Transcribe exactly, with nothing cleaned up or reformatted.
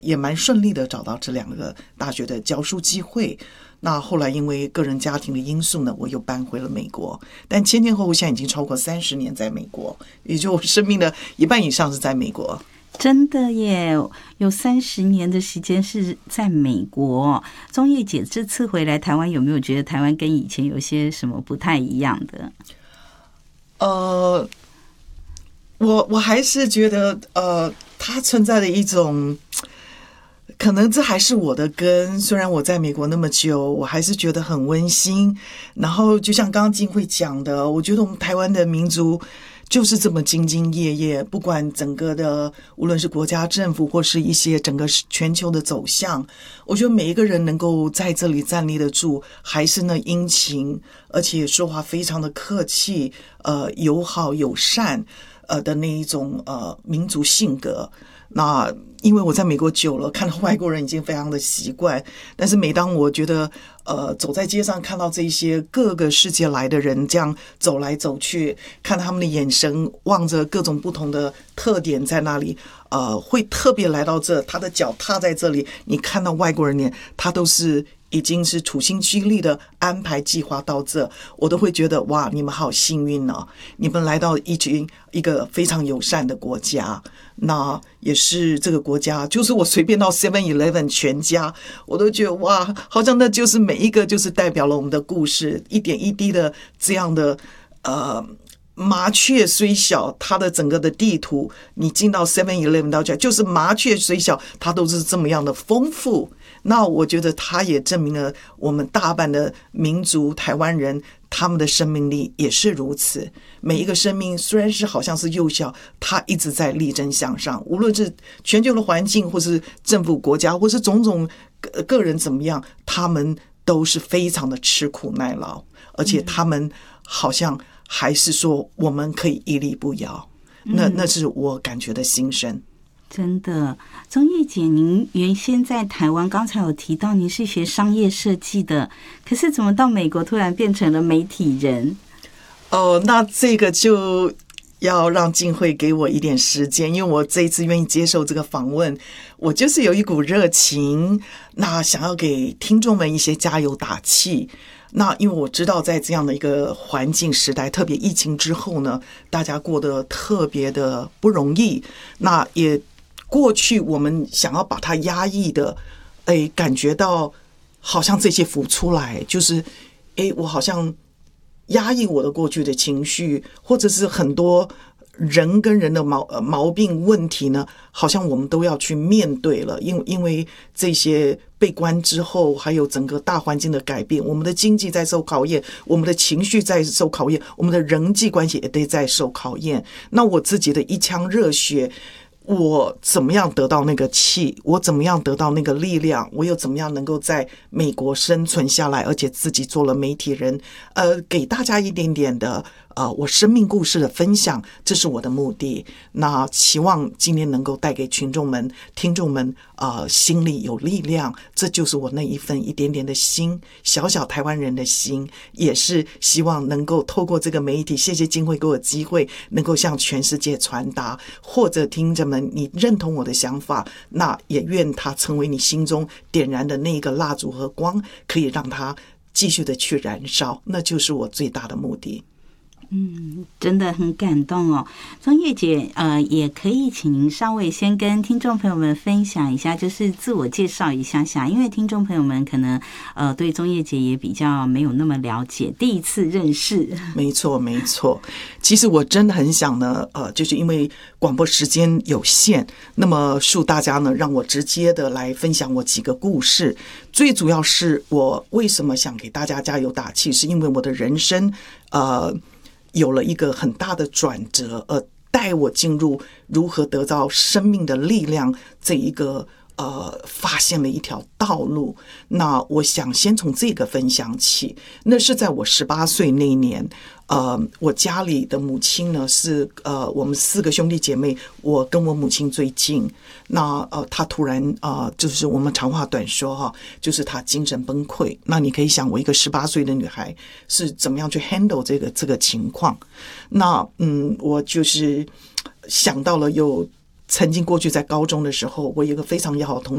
也蛮顺利的找到这两个大学的教书机会。那后来因为个人家庭的因素呢，我又搬回了美国，但前前后后现在已经超过三十年在美国，也就我生命的一半以上是在美国。 真的耶，有三十年的时间是在美国。宗掖姐这次回来台湾，有没有觉得台湾跟以前有些什么不太一样的？ 呃，我我还是觉得，呃，它存在的一种，可能这还是我的根。虽然我在美国那么久，我还是觉得很温馨。然后，就像刚刚金慧讲的，我觉得我们台湾的民族就是这么兢兢业业，不管整个的，无论是国家政府或是一些整个全球的走向，我觉得每一个人能够在这里站立得住，还是那殷勤，而且说话非常的客气，呃，友好友善，呃的那一种呃民族性格。那因为我在美国久了，看到外国人已经非常的习惯，但是每当我觉得呃走在街上看到这些各个世界来的人这样走来走去，看他们的眼神望着各种不同的特点在那里，呃会特别来到这，他的脚踏在这里，你看到外国人脸，他都是已经是处心积虑的安排计划到这，我都会觉得哇，你们好幸运哦，你们来到一群一个非常友善的国家。那也是这个国家，就是我随便到 seven eleven 全家，我都觉得哇，好像那就是每一个就是代表了我们的故事，一点一滴的这样的呃。麻雀虽小，它的整个的地图，你进到 seven eleven 到家，就是麻雀虽小，它都是这么样的丰富。那我觉得它也证明了我们大半的民族台湾人，他们的生命力也是如此。每一个生命虽然是好像是幼小，它一直在力争向上，无论是全球的环境，或是政府国家，或是种种个人怎么样，他们都是非常的吃苦耐劳，而且他们好像还是说我们可以屹立不摇，那那是我感觉的心声。 真的，宗掖姐，您原先在台湾，刚才有提到您是学商业设计的，可是怎么到美国突然变成了媒体人？ 哦，那这个就要让静慧给我一点时间，因为我这一次愿意接受这个访问，我就是有一股热情，那想要给听众们一些加油打气。那因为我知道在这样的一个环境时代，特别疫情之后呢，大家过得特别的不容易。那也过去我们想要把它压抑的，哎，感觉到好像这些浮出来，就是哎，我好像压抑我的过去的情绪，或者是很多人跟人的毛毛病问题呢，好像我们都要去面对了。因为因为这些被关之后，还有整个大环境的改变，我们的经济在受考验，我们的情绪在受考验，我们的人际关系也得在受考验。那我自己的一腔热血，我怎么样得到那个气？我怎么样得到那个力量？我又怎么样能够在美国生存下来，而且自己做了媒体人，呃，给大家一点点的呃我生命故事的分享，这是我的目的。那希望今天能够带给群众们、听众们呃心里有力量，这就是我那一份一点点的心，小小台湾人的心，也是希望能够透过这个媒体，谢谢金慧给我机会，能够向全世界传达，或者听着们你认同我的想法，那也愿它成为你心中点燃的那个蜡烛和光，可以让它继续的去燃烧，那就是我最大的目的。 嗯，真的很感动哦。宗掖姐，呃，也可以请您稍微先跟听众朋友们分享一下，就是自我介绍一下下，因为听众朋友们可能呃对宗掖姐也比较没有那么了解，第一次认识。没错，没错。其实我真的很想呢，呃，就是因为广播时间有限，那么恕大家呢，让我直接的来分享我几个故事。最主要是我为什么想给大家加油打气，是因为我的人生，呃。有了一个很大的转折，而带我进入如何得到生命的力量这一个呃，发现了一条道路。那我想先从这个分享起。那是在我十八岁那一年，呃，我家里的母亲呢是呃，我们四个兄弟姐妹，我跟我母亲最近。那呃，她突然呃，就是我们长话短说哈，就是她精神崩溃。那你可以想，我一个十八岁的女孩是怎么样去 handle 这个这个情况？那嗯，我就是想到了有。曾经过去在高中的时候，我有一个非常要好的同